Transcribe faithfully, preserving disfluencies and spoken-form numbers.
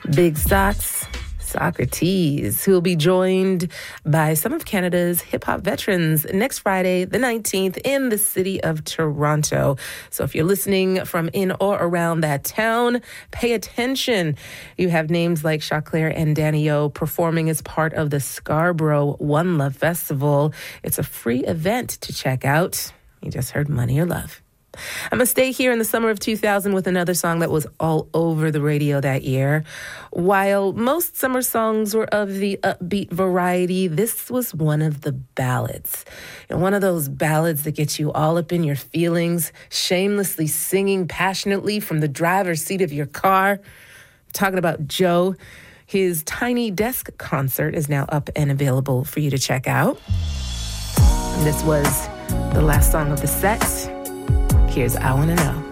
Big Sox, Socrates, who will be joined by some of Canada's hip-hop veterans next Friday, the nineteenth, in the city of Toronto. So if you're listening from in or around that town, pay attention. You have names like Chaclair and Danny O performing as part of the Scarborough One Love Festival. It's a free event to check out. You just heard Money or Love. I'm going to stay here in the summer of two thousand with another song that was all over the radio that year. While most summer songs were of the upbeat variety, this was one of the ballads. And one of those ballads that gets you all up in your feelings, shamelessly singing passionately from the driver's seat of your car. I'm talking about Joe. His Tiny Desk concert is now up and available for you to check out. And this was the last song of the set. Here's I Wanna Know.